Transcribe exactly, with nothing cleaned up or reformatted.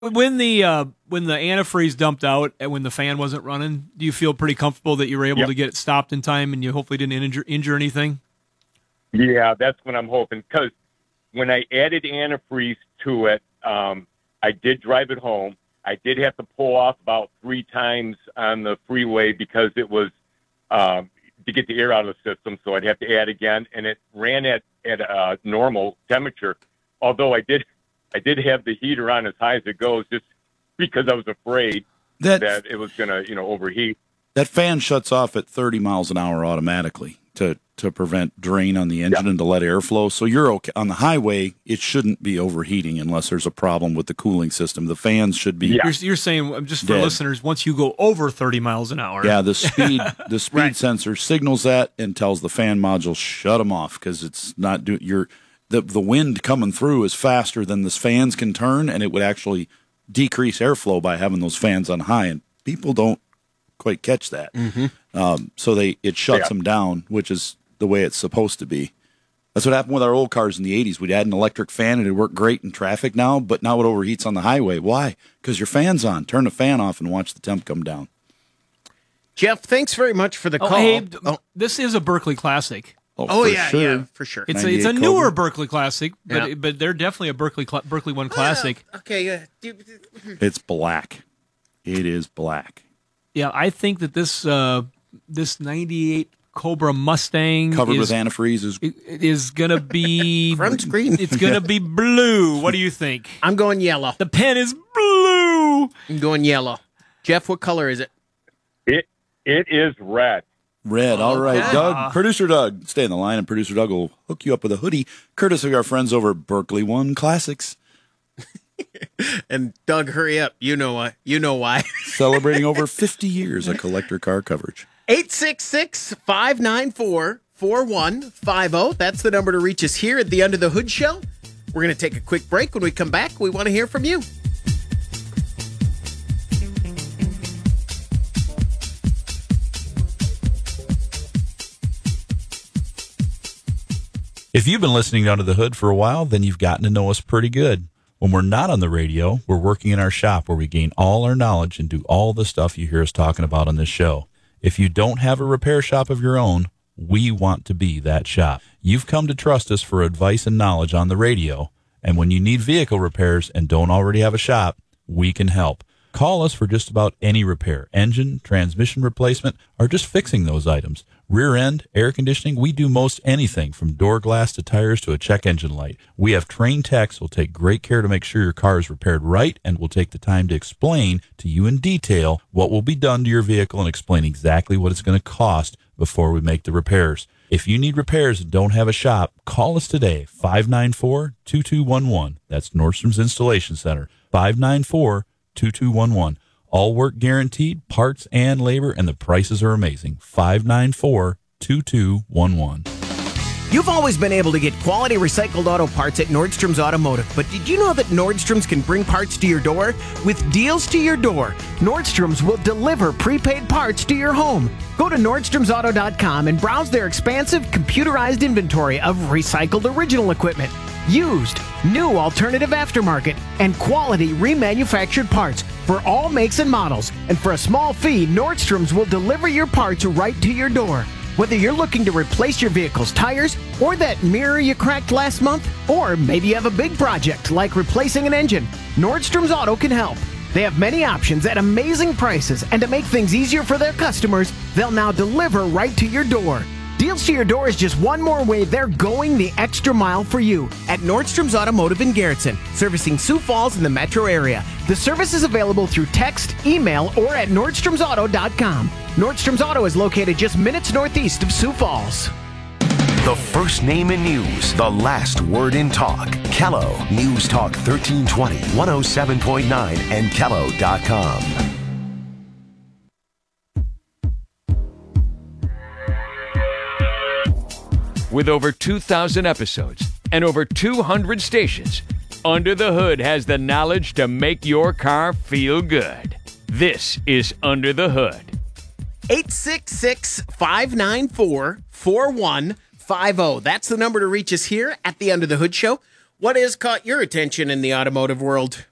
When the uh, when the antifreeze dumped out and when the fan wasn't running, do you feel pretty comfortable that you were able Yep. to get it stopped in time and you hopefully didn't injure, injure anything? Yeah, that's what I'm hoping. Because when I added antifreeze to it, um, I did drive it home. I did have to pull off about three times on the freeway because it was um, to get the air out of the system. So I'd have to add again, and it ran at at a normal temperature. Although I did, I did have the heater on as high as it goes, just because I was afraid That that it was going to, you know, overheat. that fan shuts off at thirty miles an hour automatically to to prevent drain on the engine Yeah. and to let airflow. So you're okay on the highway. It shouldn't be overheating unless there's a problem with the cooling system. The fans should be. Yeah. You're, you're saying, um, just for Dead. listeners, once you go over thirty miles an hour. Yeah, the speed the speed Right. sensor signals that and tells the fan module shut them off because it's not do you're the the wind coming through is faster than the fans can turn, and it would actually decrease airflow by having those fans on high, and people don't quite catch that. Um, so they it shuts Yeah. them down, which is the way it's supposed to be. That's what happened with our old cars in the eighties. We'd add an electric fan and it worked great in traffic now, but now it overheats on the highway. Why? Because your fan's on. Turn the fan off and watch the temp come down. Jeff, thanks very much for the Oh, call. hey, d- oh, this is a Berkeley classic. oh, for yeah, sure. yeah, for sure. It's a, it's a ninety-eight newer Cobra. Berkeley classic, but Yeah. but they're definitely a Berkeley cla- Berkeley one classic. Okay, uh, do- It's black. It is black. Yeah, I think that this uh, this ninety-eight Cobra Mustang Covered is, with antifreeze is it- it is gonna be Front screen. It's gonna be blue. What do you think? I'm going yellow. The pen is blue. I'm going yellow. Jeff, what color is it? It it is red. red. All right, Okay. Doug. Producer Doug. Stay on the line, and Producer Doug will hook you up with a hoodie, courtesy of our friends over at Berkeley One Classics, And Doug, hurry up. You know why. You know why. celebrating over fifty years of collector car coverage. eight six six, five nine four, four one five zero. That's the number to reach us here at the Under the Hood Show. We're going to take a quick break. When we come back, we want to hear from you. If you've been listening to Under the Hood for a while, then you've gotten to know us pretty good. When we're not on the radio, we're working in our shop where we gain all our knowledge and do all the stuff you hear us talking about on this show. If you don't have a repair shop of your own, we want to be that shop. You've come to trust us for advice and knowledge on the radio, and when you need vehicle repairs and don't already have a shop, we can help. Call us for just about any repair, engine, transmission replacement, or just fixing those items. Rear end, air conditioning, we do most anything from door glass to tires to a check engine light. We have trained techs who will take great care to make sure your car is repaired right and will take the time to explain to you in detail what will be done to your vehicle and explain exactly what it's going to cost before we make the repairs. If you need repairs and don't have a shop, call us today, five nine four, two two one one. That's Nordstrom's Installation Center, five nine four, two two one one. All work guaranteed, parts and labor, and the prices are amazing. five nine four, two two one one. You've always been able to get quality recycled auto parts at Nordstrom's Automotive, but did you know that Nordstrom's can bring parts to your door? With deals to your door, Nordstrom's will deliver prepaid parts to your home. Go to Nordstroms Auto dot com and browse their expansive computerized inventory of recycled original equipment, used, new alternative aftermarket, and quality remanufactured parts for all makes and models. And for a small fee, Nordstrom's will deliver your parts right to your door. Whether you're looking to replace your vehicle's tires or that mirror you cracked last month, or maybe you have a big project like replacing an engine, Nordstrom's Auto can help. They have many options at amazing prices, and to make things easier for their customers, they'll now deliver right to your door. Deals to your door is just one more way they're going the extra mile for you at Nordstrom's Automotive in Garrettson, servicing Sioux Falls in the metro area. The service is available through text, email, or at Nordstroms Auto dot com. Nordstrom's Auto is located just minutes northeast of Sioux Falls. The first name in news, the last word in talk. Kello News Talk thirteen twenty, one oh seven point nine, and Kello dot com. With over two thousand episodes and over two hundred stations, Under the Hood has the knowledge to make your car feel good. This is Under the Hood. eight six six, five nine four, four one five zero. That's the number to reach us here at the Under the Hood Show. What has caught your attention in the automotive world?